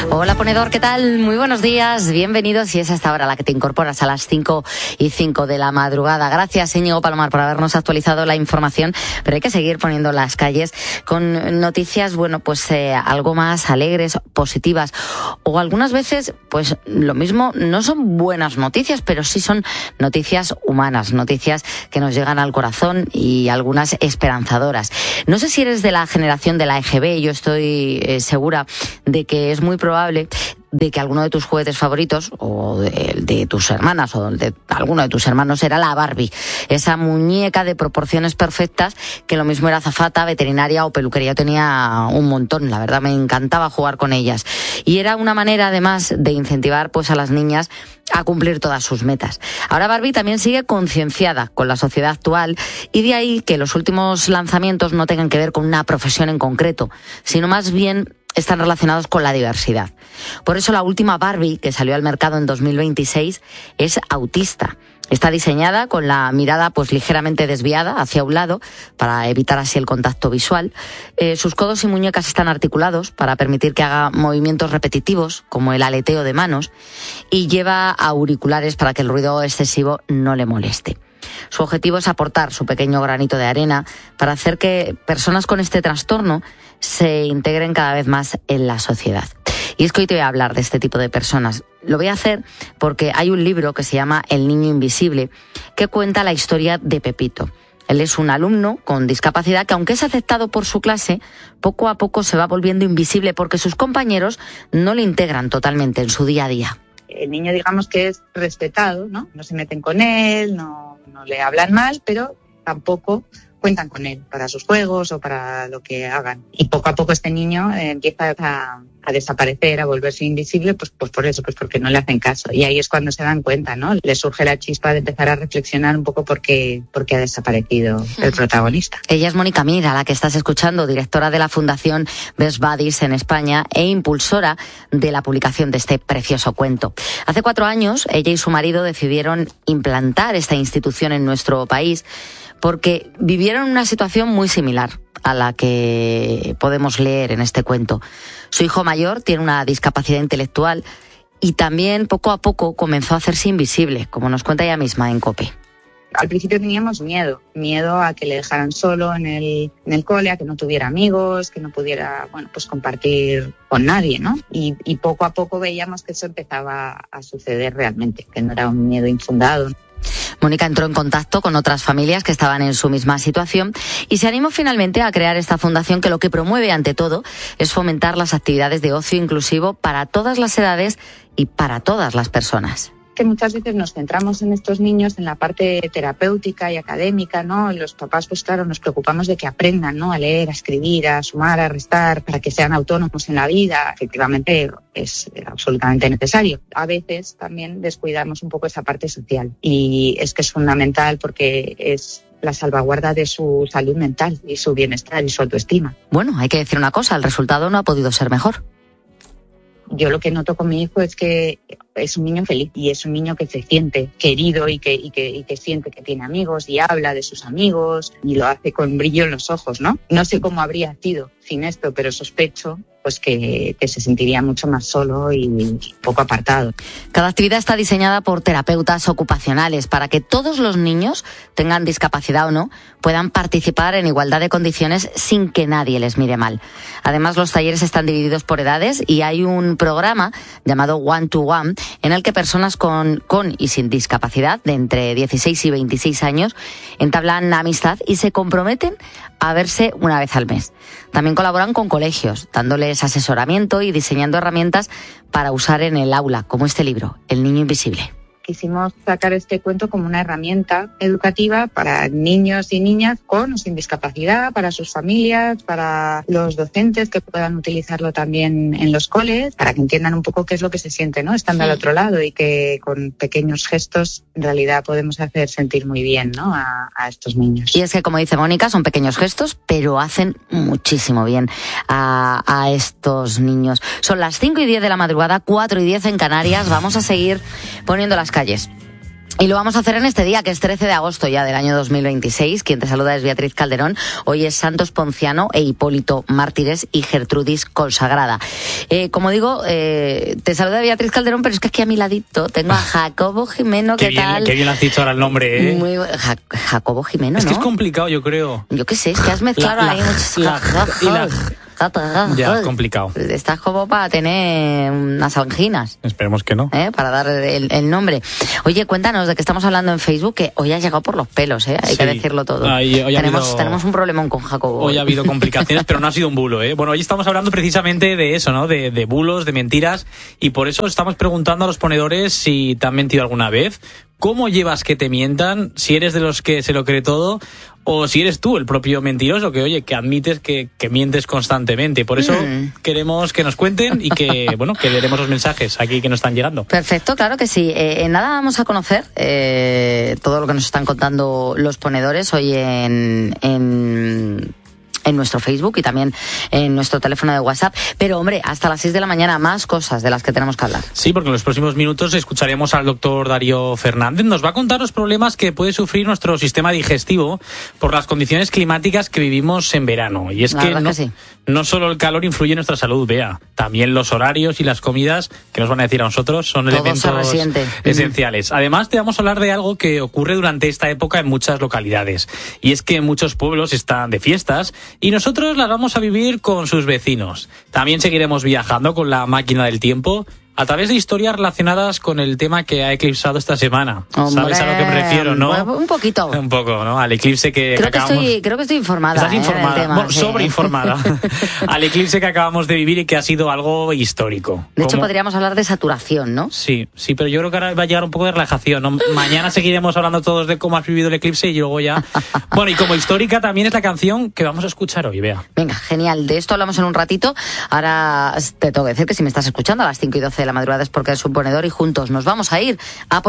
Hola ponedor, ¿qué tal? Muy buenos días, bienvenidos. Y es hasta ahora la que te incorporas a las 5:05 de la madrugada. Gracias, Íñigo Palomar, por habernos actualizado la información, pero hay que seguir poniendo las calles con noticias, algo más alegres, positivas, o algunas veces, pues lo mismo, no son buenas noticias, pero sí son noticias humanas, noticias que nos llegan al corazón y algunas esperanzadoras. No sé si eres de la generación de la EGB, yo estoy segura de que es muy probable de que alguno de tus juguetes favoritos, o de tus hermanas, o de alguno de tus hermanos, era la Barbie, esa muñeca de proporciones perfectas que lo mismo era azafata, veterinaria o peluquería. Yo tenía un montón, la verdad me encantaba jugar con ellas, y era una manera además de incentivar a las niñas a cumplir todas sus metas. Ahora Barbie también sigue concienciada con la sociedad actual, y de ahí que los últimos lanzamientos no tengan que ver con una profesión en concreto, sino más bien están relacionados con la diversidad. Por eso la última Barbie, que salió al mercado en 2026, es autista. Está diseñada con la mirada ligeramente desviada hacia un lado para evitar así el contacto visual. Sus codos y muñecas están articulados para permitir que haga movimientos repetitivos como el aleteo de manos, y lleva auriculares para que el ruido excesivo no le moleste. Su objetivo es aportar su pequeño granito de arena para hacer que personas con este trastorno se integren cada vez más en la sociedad. Y es que hoy te voy a hablar de este tipo de personas. Lo voy a hacer porque hay un libro que se llama El niño invisible, que cuenta la historia de Pepito. Él es un alumno con discapacidad que, aunque es aceptado por su clase, poco a poco se va volviendo invisible porque sus compañeros no le integran totalmente en su día a día. El niño, digamos que es respetado, ¿no? No se meten con él, no le hablan mal, pero tampoco cuentan con él para sus juegos o para lo que hagan. Y poco a poco este niño empieza a desaparecer, a volverse invisible, pues por eso, porque no le hacen caso. Y ahí es cuando se dan cuenta, ¿no? Le surge la chispa de empezar a reflexionar un poco por qué ha desaparecido el protagonista. Ella es Mónica Mir, a la que estás escuchando, directora de la Fundación Best Buddies en España e impulsora de la publicación de este precioso cuento. Hace 4 años, ella y su marido decidieron implantar esta institución en nuestro país porque vivieron una situación muy similar a la que podemos leer en este cuento. Su hijo mayor tiene una discapacidad intelectual y también poco a poco comenzó a hacerse invisible, como nos cuenta ella misma en COPE. Al principio teníamos miedo a que le dejaran solo en el cole, a que no tuviera amigos, que no pudiera, compartir con nadie, ¿no? Y poco a poco veíamos que eso empezaba a suceder realmente, que no era un miedo infundado. Mónica entró en contacto con otras familias que estaban en su misma situación y se animó finalmente a crear esta fundación, que lo que promueve ante todo es fomentar las actividades de ocio inclusivo para todas las edades y para todas las personas. Que muchas veces nos centramos en estos niños en la parte terapéutica y académica, ¿no? Los papás, nos preocupamos de que aprendan, ¿no? A leer, a escribir, a sumar, a restar, para que sean autónomos en la vida. Efectivamente, es absolutamente necesario. A veces también descuidamos un poco esa parte social, y es que es fundamental porque es la salvaguarda de su salud mental y su bienestar y su autoestima. Bueno, hay que decir una cosa, el resultado no ha podido ser mejor. Yo lo que noto con mi hijo es que es un niño feliz y es un niño que se siente querido y que siente que tiene amigos y habla de sus amigos y lo hace con brillo en los ojos, ¿no? No sé cómo habría sido sin esto, pero sospecho que se sentiría mucho más solo y poco apartado. Cada actividad está diseñada por terapeutas ocupacionales para que todos los niños, tengan discapacidad o no, puedan participar en igualdad de condiciones sin que nadie les mire mal. Además, los talleres están divididos por edades y hay un programa llamado One to One en el que personas con y sin discapacidad de entre 16 y 26 años entablan amistad y se comprometen a verse una vez al mes. También colaboran con colegios, dándoles asesoramiento y diseñando herramientas para usar en el aula, como este libro, El niño invisible. Quisimos sacar este cuento como una herramienta educativa para niños y niñas con o sin discapacidad, para sus familias, para los docentes que puedan utilizarlo también en los coles, para que entiendan un poco qué es lo que se siente, ¿no? Estando al otro lado, y que con pequeños gestos en realidad podemos hacer sentir muy bien, ¿no? a estos niños. Y es que, como dice Mónica, son pequeños gestos, pero hacen muchísimo bien a estos niños. Son las 5:10 de la madrugada, 4:10 en Canarias. Vamos a seguir poniendo las calles Y lo vamos a hacer en este día, que es 13 de agosto ya del año 2026. Quien te saluda es Beatriz Calderón. Hoy es Santos Ponciano e Hipólito Mártires y Gertrudis Consagrada. Como digo, te saluda Beatriz Calderón, pero es que aquí a mi ladito tengo a Jacobo Jimeno. ¿Qué tal? Qué bien has dicho ahora el nombre, ¿eh? Muy Jacobo Jimeno, ¿no? Es que es complicado, yo creo. Yo qué sé, es que has mezclado ahí muchos... Ya, complicado. Estás como para tener unas anginas. Esperemos que no. Para dar el nombre. Oye, cuéntanos de qué estamos hablando en Facebook, que hoy has llegado por los pelos, hay que decirlo todo. Tenemos un problemón con Jacobo. Hoy ha habido complicaciones, pero no ha sido un bulo, ¿eh? Bueno, hoy estamos hablando precisamente de eso, ¿no? De bulos, de mentiras, y por eso estamos preguntando a los ponedores si te han mentido alguna vez. ¿Cómo llevas que te mientan? Si eres de los que se lo cree todo, o si eres tú el propio mentiroso, que admites que mientes constantemente. Por eso queremos que nos cuenten y que leeremos los mensajes aquí que nos están llegando. Perfecto, claro que sí. En nada vamos a conocer todo lo que nos están contando los ponedores hoy en nuestro Facebook y también en nuestro teléfono de WhatsApp. Pero, hombre, hasta las 6 de la mañana más cosas de las que tenemos que hablar. Sí, porque en los próximos minutos escucharemos al doctor Darío Fernández. Nos va a contar los problemas que puede sufrir nuestro sistema digestivo por las condiciones climáticas que vivimos en verano. Y es que no solo el calor influye en nuestra salud, Bea, también los horarios y las comidas, que nos van a decir a nosotros, son elementos esenciales. Además, te vamos a hablar de algo que ocurre durante esta época en muchas localidades. Y es que muchos pueblos están de fiestas y nosotros las vamos a vivir con sus vecinos. También seguiremos viajando con la máquina del tiempo a través de historias relacionadas con el tema que ha eclipsado esta semana. Hombre, ¿sabes a lo que me refiero, no? Un poquito. Un poco, ¿no? Al eclipse que acabamos... Creo que estoy informada. ¿Estás informada? Del tema, bueno, sobreinformada. Al eclipse que acabamos de vivir y que ha sido algo histórico. De hecho, podríamos hablar de saturación, ¿no? Sí, pero yo creo que ahora va a llegar un poco de relajación, ¿no? Mañana seguiremos hablando todos de cómo has vivido el eclipse y luego ya... Bueno, y como histórica también es la canción que vamos a escuchar hoy, Bea. Venga, genial. De esto hablamos en un ratito. Ahora te tengo que decir que si me estás escuchando a las 5:12 de la madrugada es porque eres un ponedor y juntos nos vamos a ir a por